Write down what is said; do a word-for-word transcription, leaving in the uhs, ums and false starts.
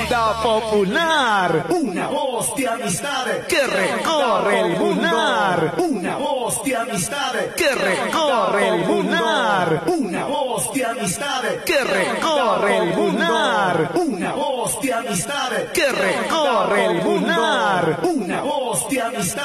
Onda Popular, una voz de amistad que recorre el lunar, una voz de amistad que recorre el lunar, una voz de amistad que recorre el lunar, una voz de amistad que recorre el lunar, una voz de amistad